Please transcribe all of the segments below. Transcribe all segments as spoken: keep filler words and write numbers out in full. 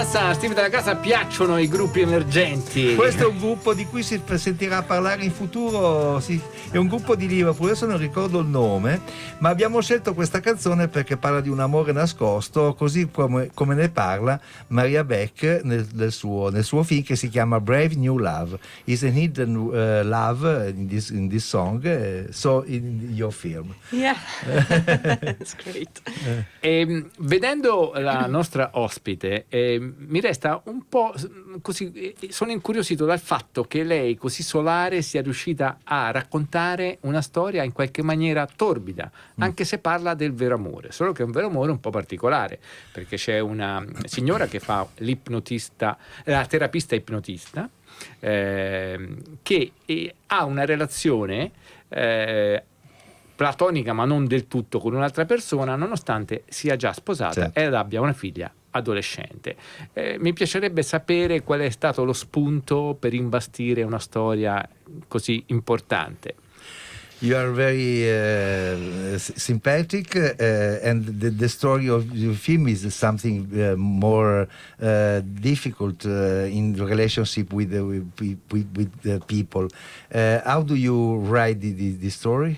casa, a Steve dalla casa piacciono i gruppi emergenti. Questo è un gruppo di cui si sentirà parlare in futuro, si, è un gruppo di Liverpool, adesso non ricordo il nome, ma abbiamo scelto questa canzone perché parla di un amore nascosto, così come, come ne parla Maria Beck nel, nel, suo, nel suo film che si chiama Brave New Love. Is a hidden uh, love in this, in this song, uh, so in your film. Yeah, that's great. E, vedendo la nostra ospite, eh, mi resta un po' così, eh, sono incuriosito dal fatto che lei, così solare, sia riuscita a raccontare una storia in qualche maniera torbida, mm. anche se parla del vero amore, solo che è un vero amore un po' particolare, perché c'è una signora che fa l'ipnotista, la terapista ipnotista, eh, che eh, ha una relazione eh, platonica ma non del tutto con un'altra persona, nonostante sia già sposata, certo, ed abbia una figlia adolescente. Eh, mi piacerebbe sapere qual è stato lo spunto per imbastire una storia così importante. You are very uh, sympathetic, uh, and the, the story of your film is something uh, more uh, difficult uh, in relationship with the, with, with, with the people. Uh, how do you write the, the, the story?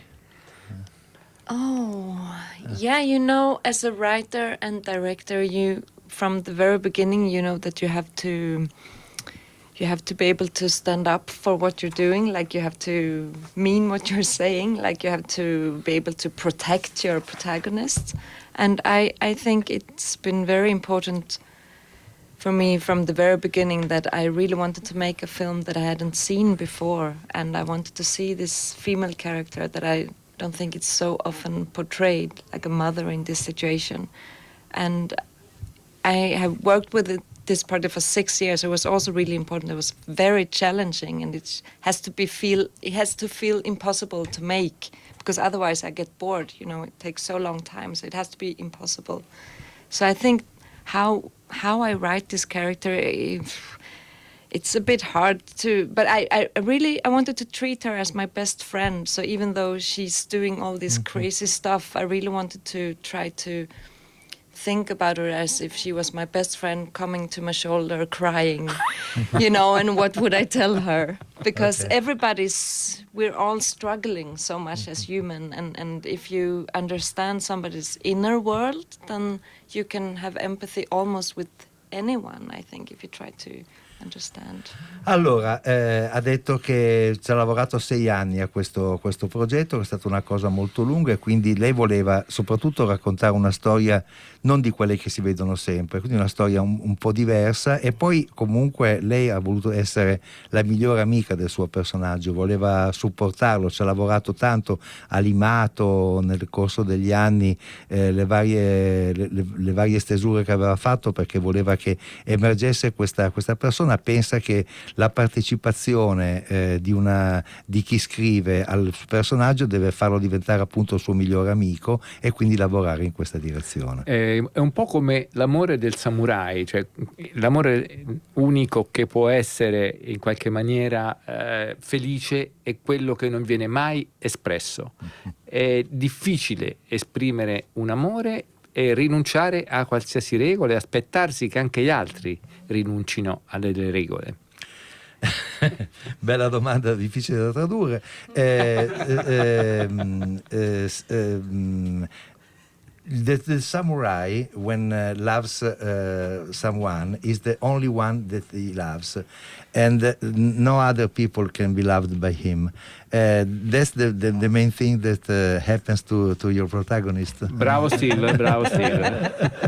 Oh, yeah, you know, as a writer and director, you from the very beginning, you know that you have to you have to be able to stand up for what you're doing, like you have to mean what you're saying, like you have to be able to protect your protagonist. And I, I think it's been very important for me from the very beginning that I really wanted to make a film that I hadn't seen before, and I wanted to see this female character that I don't think it's so often portrayed, like a mother in this situation. And I have worked with it, this project for six years. It was also really important. It was very challenging, and it has to be feel it has to feel impossible to make, because otherwise I get bored. You know, it takes so long time, so it has to be impossible. So I think how how I write this character, it's a bit hard to, but I, I really I wanted to treat her as my best friend. So even though she's doing all this mm-hmm. crazy stuff, I really wanted to try to think about her as if she was my best friend coming to my shoulder crying, you know, and what would I tell her? Because okay. everybody's, we're all struggling so much mm-hmm. as human, and, and if you understand somebody's inner world, then you can have empathy almost with anyone, I think, if you try to understand. Allora, eh, ha detto che ci ha lavorato sei anni a questo, questo progetto, che è stata una cosa molto lunga, e quindi lei voleva soprattutto raccontare una storia non di quelle che si vedono sempre, quindi una storia un, un po' diversa, e poi comunque lei ha voluto essere la migliore amica del suo personaggio, voleva supportarlo, ci ha lavorato tanto, ha limato nel corso degli anni eh, le, varie, le, le varie stesure che aveva fatto, perché voleva che emergesse questa, questa persona. Pensa che la partecipazione eh, di, una, di chi scrive al personaggio deve farlo diventare appunto il suo migliore amico, e quindi lavorare in questa direzione. Eh, è un po' come l'amore del samurai, cioè l'amore unico che può essere in qualche maniera eh, felice è quello che non viene mai espresso. Mm-hmm. È difficile esprimere un amore e rinunciare a qualsiasi regola e aspettarsi che anche gli altri rinuncino alle regole. Bella domanda, difficile da tradurre. Eh, eh, eh, eh, the, the samurai, when uh, loves uh, someone, is the only one that he loves, and uh, no other people can be loved by him. Uh, that's the, the, the main thing that uh, happens to, to your protagonist. Bravo Steve, bravo Steve.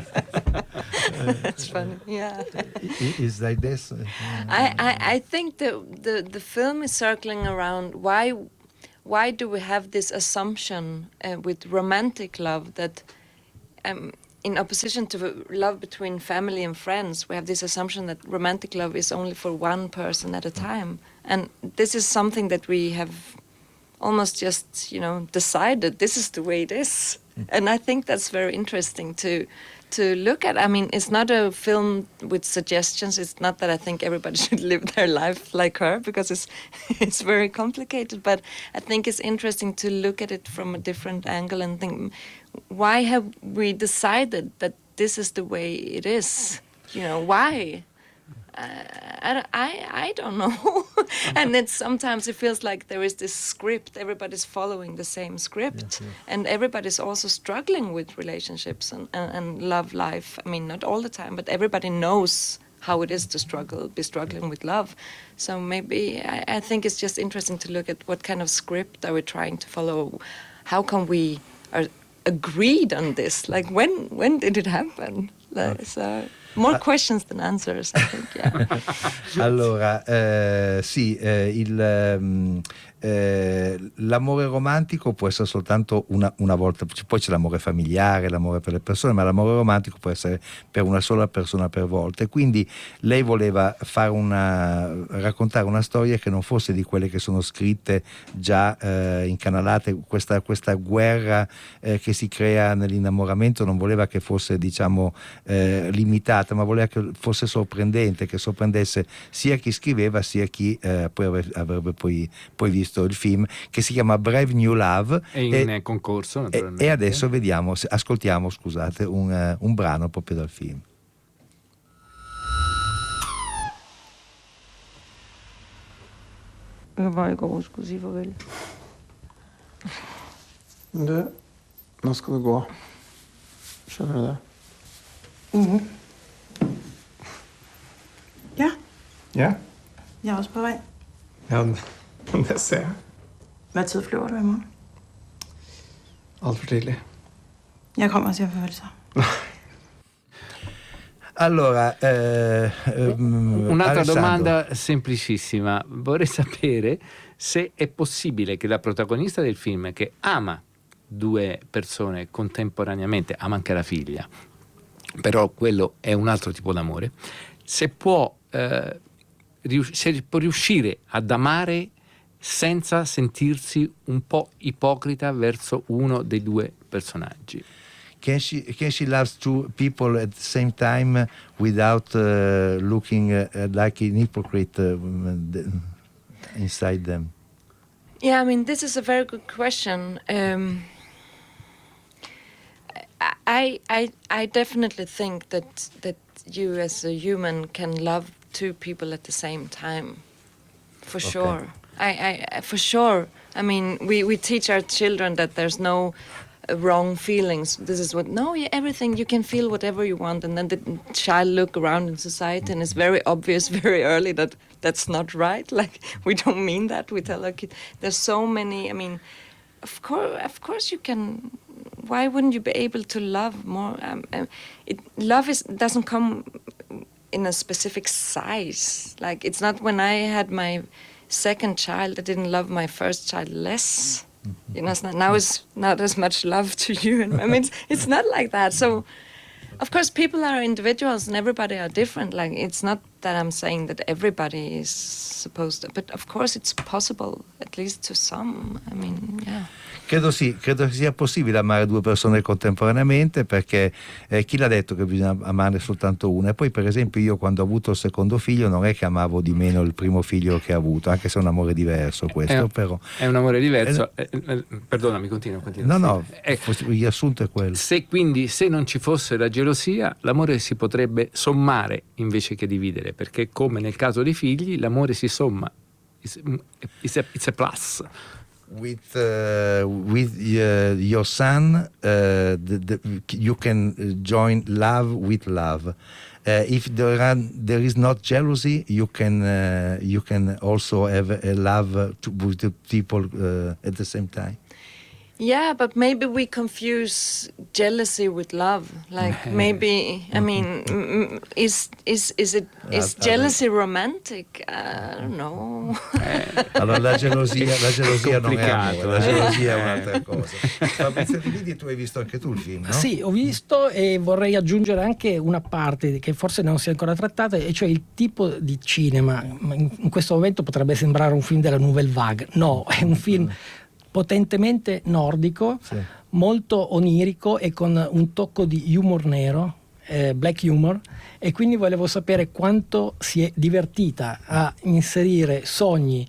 That's funny, yeah. It's like this. I, I, I think the, the, the film is circling around why why do we have this assumption uh, with romantic love that um, in opposition to love between family and friends, we have this assumption that romantic love is only for one person at a time. And this is something that we have almost just, you know, decided this is the way it is. Mm. And I think that's very interesting to to look at. I mean, it's not a film with suggestions. It's not that I think everybody should live their life like her, because it's it's very complicated. But I think it's interesting to look at it from a different angle and think, why have we decided that this is the way it is? you know, why? Uh, I, I, I don't know. And then sometimes it feels like there is this script, everybody's following the same script. Yes, yes. And everybody's also struggling with relationships and, and, and love life. I mean, not all the time, but everybody knows how it is to struggle, be struggling with love. So maybe I, I think it's just interesting to look at what kind of script are we trying to follow. How come we are agreed on this? Like, when when did it happen? Like, so, more questions than answers, I think, yeah. Allora, eh, sì, eh, il, um, eh, l'amore romantico può essere soltanto una, una volta, poi c'è l'amore familiare, l'amore per le persone, ma l'amore romantico può essere per una sola persona per volta. E quindi lei voleva fare una, raccontare una storia che non fosse di quelle che sono scritte già eh, incanalate, questa, questa guerra eh, che si crea nell'innamoramento non voleva che fosse, diciamo, eh, limitata, ma voleva che fosse sorprendente, che sorprendesse sia chi scriveva sia chi eh, poi avrebbe, avrebbe poi, poi visto il film, che si chiama Brave New Love. È in e, concorso naturalmente. E, e adesso vediamo, ascoltiamo, scusate, un, uh, un brano proprio dal film. Jeg var i går og skulle si farvel. Du, nå skal du gå. Skjønner du det? Mhm. Ja, Ja? jeg er også på vej. Ja, det ser jeg. Hvad tid flyver du i morgen? Alt for tidlig. Jeg kommer og siger farvel så. Allora, eh, um, un'altra Alessandro. domanda semplicissima. Vorrei sapere se è possibile che la protagonista del film, che ama due persone contemporaneamente, ama anche la figlia, però quello è un altro tipo d'amore, se può, eh, rius- se può riuscire ad amare senza sentirsi un po' ipocrita verso uno dei due personaggi. Can she, can she love two people at the same time without uh, looking uh, like an hypocrite uh, inside them? Yeah, I mean, this is a very good question. Um, I, I, I definitely think that that you as a human can love two people at the same time, for Okay. sure. I, I, for sure. I mean, we, we teach our children that there's no uh, wrong feelings. This is what, no, yeah, everything, you can feel whatever you want. And then the child look around in society and it's very obvious very early that that's not right. Like, we don't mean that. We tell our kids, there's so many, I mean, of course, of course you can, why wouldn't you be able to love more? Um, um, it, love is doesn't come in a specific size. Like, it's not when I had my second child, I didn't love my first child less. You know, it's not, now it's not as much love to you. And I mean, it's, it's not like that. So, of course, people are individuals and everybody are different. Like, it's not that I'm saying that everybody is supposed to, but of course it's possible, at least to some. I mean, yeah. Credo sì, credo che sia possibile amare due persone contemporaneamente, perché eh, chi l'ha detto che bisogna amare soltanto una? E poi, per esempio, io quando ho avuto il secondo figlio non è che amavo di meno il primo figlio che ho avuto, anche se è un amore diverso questo, è, però è un amore diverso. Eh, eh, perdonami, continua, continua. no no eh, il riassunto è quello. Se quindi se non ci fosse la gelosia, l'amore si potrebbe sommare invece che dividere, perché come nel caso dei figli l'amore si somma, it's, it's, a, it's a plus. With uh, with uh, your son, uh, the, the, you can join love with love. Uh, if there are, there is not jealousy, you can uh, you can also have a love to, with the people uh, at the same time. Yeah, but maybe we confuse jealousy with love. Like, maybe, I mean, mm, is is is it is jealousy romantic? I don't know. Allora la gelosia, la gelosia non è amore, la gelosia è un'altra cosa. Fabrizio Di Vidi, tu hai visto anche tu il film, no? Sì, ho visto, e vorrei aggiungere anche una parte che forse non si è ancora trattata, e cioè il tipo di cinema. In questo momento potrebbe sembrare un film della Nouvelle Vague. No, è un film potentemente nordico, sì, molto onirico e con un tocco di humor nero, eh, black humor, e quindi volevo sapere quanto si è divertita a inserire sogni,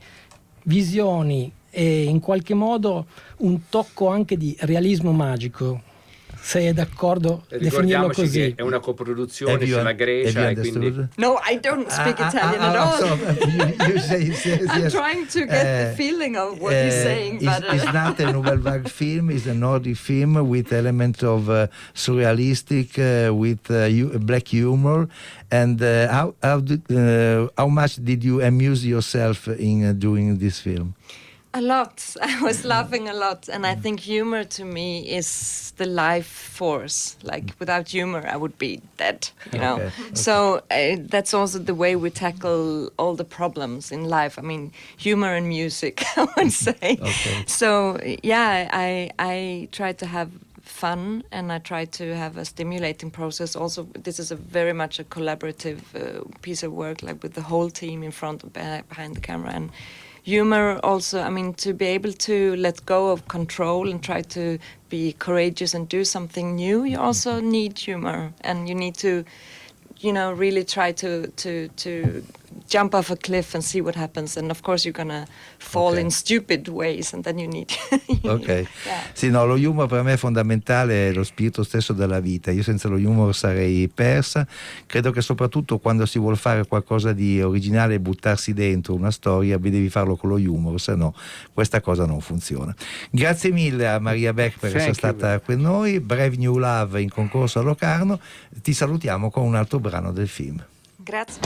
visioni e in qualche modo un tocco anche di realismo magico se è d'accordo definirlo Ricordiamoci così. che è una coproduzione Have you sulla un- Grecia have e you quindi understood? No, I don't speak Ah, ah, Italian ah, at ah, all. so, you, you say yes, I'm yes. trying to get the Uh, feeling of what uh, he's saying, it's, but uh, it's not a Nouvelle Vague film, it's a Nordic film with elements of uh, surrealistic, uh, with uh, hu- black humor. And uh, how how, did, uh, how much did you amuse yourself in uh, doing this film? a lot. I was laughing a lot, and I think humor to me is the life force. Like without humor, I would be dead. You know. Okay, So uh, that's also the way we tackle all the problems in life. I mean, humor and music, I would say. Okay. So yeah, I I try to have fun, and I try to have a stimulating process. Also, this is a very much a collaborative uh, piece of work, like with the whole team in front of behind the camera. And humor also, I mean, to be able to let go of control and try to be courageous and do something new, you also need humor, and you need to, you know, really try to to to jump off a cliff and see what happens. And of course you're gonna fall Okay. in stupid ways, and then you need you Ok, need- yeah. sì, no, lo humor per me è fondamentale, è lo spirito stesso della vita. Io senza lo humor sarei persa. Credo che soprattutto quando si vuole fare qualcosa di originale e buttarsi dentro una storia, beh, devi farlo con lo humor, se no questa cosa non funziona. Grazie mille a Maria Beck per Thank essere you. stata con noi. Brave New Love in concorso a Locarno. Ti salutiamo con un altro brano del film. Grazie.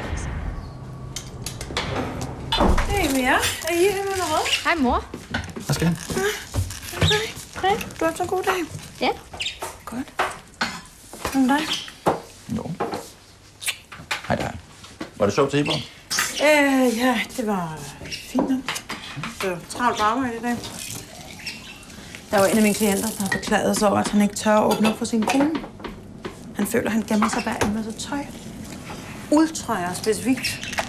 Hej Mia, er I hjemme eller hvad? Hej mor. Hvad skal jeg? Hej. Hej. Du har haft en god dag? Ja. Godt. Hvad med dig? Jo. Hej der. Var det sjovt til Hebron? Øh, ja, det var fint nok. Det var travlt på arbejde i dag. Der var en af mine klienter, der har beklaget sig over, at han ikke tør at åbne op for sin kone. Han føler, at han gemmer sig bag en masse tøj. Uldtrøjer specifikt.